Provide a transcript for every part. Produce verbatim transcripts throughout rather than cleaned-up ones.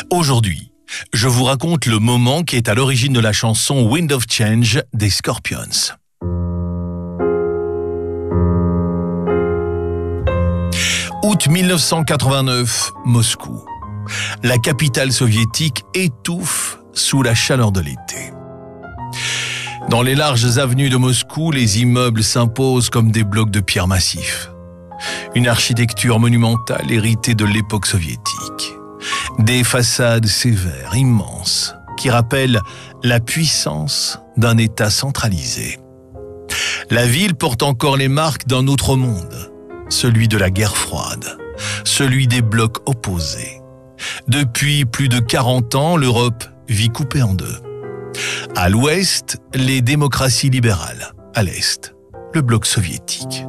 Aujourd'hui, je vous raconte le moment qui est à l'origine de la chanson Wind of Change des Scorpions. Août mille neuf cent quatre-vingt-neuf, Moscou. La capitale soviétique étouffe sous la chaleur de l'été. Dans les larges avenues de Moscou, les immeubles s'imposent comme des blocs de pierre massifs. Une architecture monumentale héritée de l'époque soviétique. Des façades sévères, immenses, qui rappellent la puissance d'un État centralisé. La ville porte encore les marques d'un autre monde, celui de la guerre froide, celui des blocs opposés. Depuis plus de quarante ans, l'Europe vit coupée en deux. À l'ouest, les démocraties libérales. À l'est, le bloc soviétique.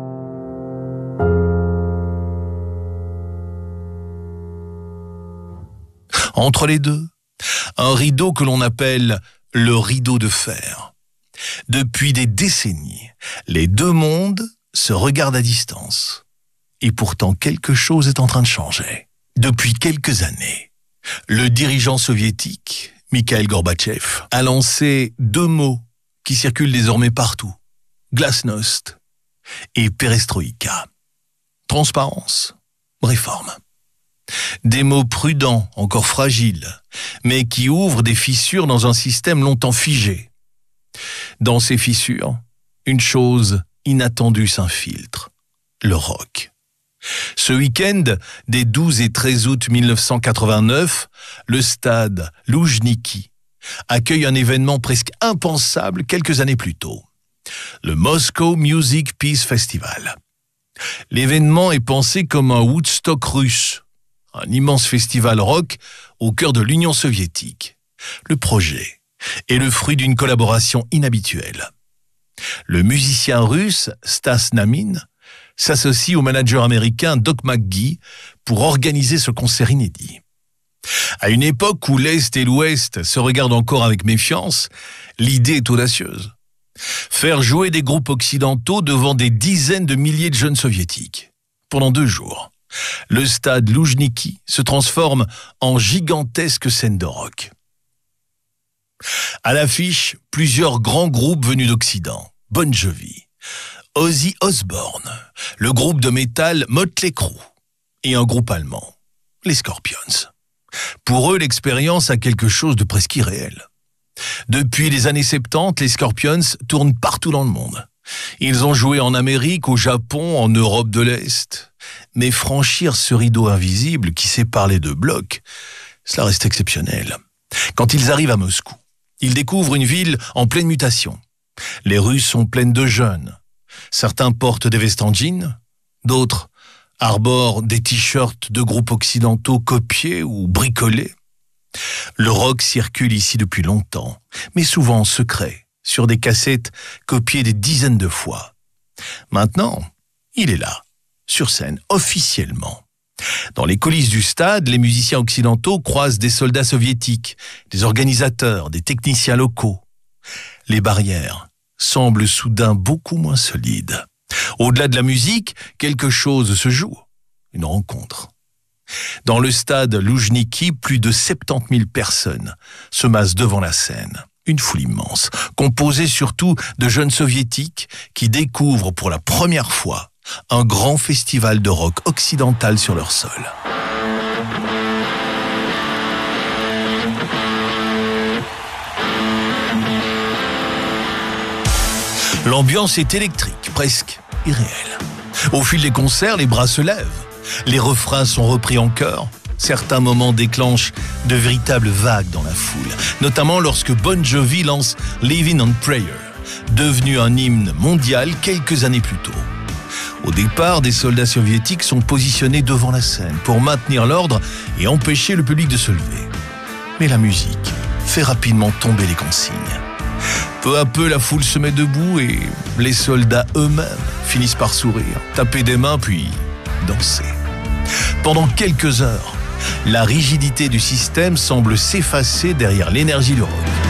Entre les deux, un rideau que l'on appelle le rideau de fer. Depuis des décennies, les deux mondes se regardent à distance. Et pourtant, quelque chose est en train de changer. Depuis quelques années, le dirigeant soviétique, Mikhail Gorbatchev, a lancé deux mots qui circulent désormais partout. Glasnost et perestroïka. Transparence, réforme. Des mots prudents, encore fragiles, mais qui ouvrent des fissures dans un système longtemps figé. Dans ces fissures, une chose inattendue s'infiltre, le rock. Ce week-end, des douze et treize août mille neuf cent quatre-vingt-neuf, le stade Loujniki accueille un événement presque impensable quelques années plus tôt. Le Moscow Music Peace Festival. L'événement est pensé comme un Woodstock russe, un immense festival rock au cœur de l'Union soviétique. Le projet est le fruit d'une collaboration inhabituelle. Le musicien russe Stas Namin s'associe au manager américain Doc McGhee pour organiser ce concert inédit. À une époque où l'Est et l'Ouest se regardent encore avec méfiance, l'idée est audacieuse. Faire jouer des groupes occidentaux devant des dizaines de milliers de jeunes soviétiques. Pendant deux jours, le stade Loujniki se transforme en gigantesque scène de rock. À l'affiche, plusieurs grands groupes venus d'Occident. Bon Jovi, Ozzy Osbourne, le groupe de métal Mötley Crüe et un groupe allemand, les Scorpions. Pour eux, l'expérience a quelque chose de presque irréel. Depuis les années soixante-dix, les Scorpions tournent partout dans le monde. Ils ont joué en Amérique, au Japon, en Europe de l'Est. Mais franchir ce rideau invisible qui sépare les deux blocs, cela reste exceptionnel. Quand ils arrivent à Moscou, ils découvrent une ville en pleine mutation. Les rues sont pleines de jeunes. Certains portent des vestes en jean, d'autres arborent des t-shirts de groupes occidentaux copiés ou bricolés. Le rock circule ici depuis longtemps, mais souvent en secret, sur des cassettes copiées des dizaines de fois. Maintenant, il est là, sur scène, officiellement. Dans les coulisses du stade, les musiciens occidentaux croisent des soldats soviétiques, des organisateurs, des techniciens locaux. Les barrières semblent soudain beaucoup moins solides. Au-delà de la musique, quelque chose se joue, une rencontre. Dans le stade Loujniki, plus de soixante-dix mille personnes se massent devant la scène. Une foule immense, composée surtout de jeunes soviétiques qui découvrent pour la première fois un grand festival de rock occidental sur leur sol. L'ambiance est électrique, presque irréelle. Au fil des concerts, les bras se lèvent. Les refrains sont repris en chœur. Certains moments déclenchent de véritables vagues dans la foule, notamment lorsque Bon Jovi lance Living on Prayer, devenu un hymne mondial quelques années plus tôt. Au départ, des soldats soviétiques sont positionnés devant la scène pour maintenir l'ordre et empêcher le public de se lever. Mais la musique fait rapidement tomber les consignes. Peu à peu, la foule se met debout et les soldats eux-mêmes finissent par sourire, taper des mains puis danser. Pendant quelques heures, la rigidité du système semble s'effacer derrière l'énergie du rock.